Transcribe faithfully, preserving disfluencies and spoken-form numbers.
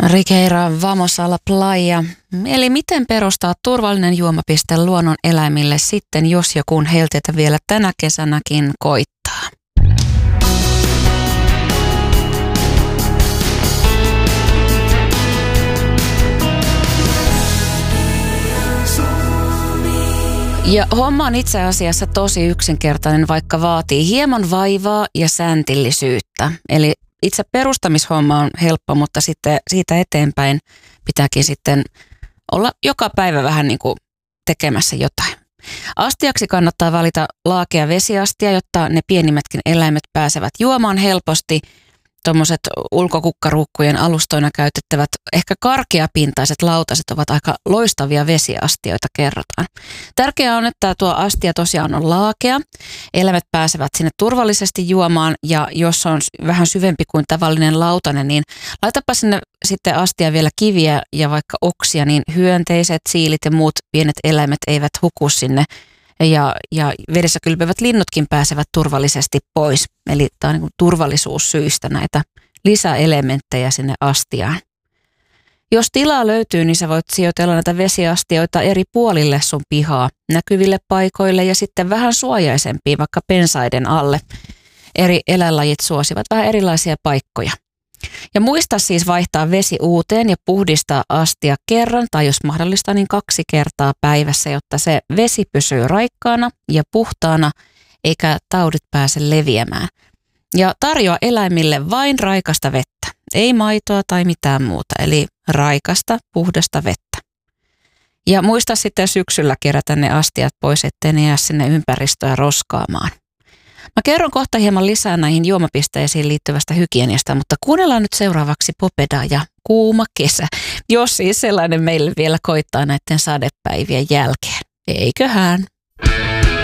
Riqueira Vamos a la Playa. Eli miten perustaa turvallinen juomapiste luonnon eläimille sitten, jos ja kun helteitä vielä tänä kesänäkin koittaa? Ja homma on itse asiassa tosi yksinkertainen, vaikka vaatii hieman vaivaa ja säntillisyyttä. Eli itse perustamishomma on helppo, mutta sitten siitä eteenpäin pitääkin sitten olla joka päivä vähän niin kuin tekemässä jotain. Astiaksi kannattaa valita laakea vesiastia, jotta ne pienimmätkin eläimet pääsevät juomaan helposti. Tuommoiset ulkokukkaruukkujen alustoina käytettävät ehkä karkeapintaiset lautaset ovat aika loistavia vesiastioita, kerrotaan. Tärkeää on, että tuo astia tosiaan on laakea. Eläimet pääsevät sinne turvallisesti juomaan, ja jos on vähän syvempi kuin tavallinen lautanen, niin laitapa sinne sitten astia vielä kiviä ja vaikka oksia, niin hyönteiset, siilit ja muut pienet eläimet eivät huku sinne. Ja, ja vedessä kylpevät linnutkin pääsevät turvallisesti pois. Eli tämä on niin kuin turvallisuussyistä näitä lisäelementtejä sinne astiaan. Jos tilaa löytyy, niin sä voit sijoitella näitä vesiastioita eri puolille sun pihaa, näkyville paikoille ja sitten vähän suojaisempiin, vaikka pensaiden alle. Eri eläinlajit suosivat vähän erilaisia paikkoja. Ja muista siis vaihtaa vesi uuteen ja puhdistaa astia kerran tai jos mahdollista niin kaksi kertaa päivässä, jotta se vesi pysyy raikkaana ja puhtaana eikä taudit pääse leviämään. Ja tarjoa eläimille vain raikasta vettä, ei maitoa tai mitään muuta, eli raikasta, puhdasta vettä. Ja muista sitten syksyllä kerätä ne astiat pois, ettei ne jää sinne ympäristöä roskaamaan. Mä kerron kohta hieman lisää näihin juomapisteisiin liittyvästä hygieniasta, mutta kuunnellaan nyt seuraavaksi Popeda ja Kuuma kesä, jos siis sellainen meille vielä koittaa näiden sadepäivien jälkeen. Eiköhän?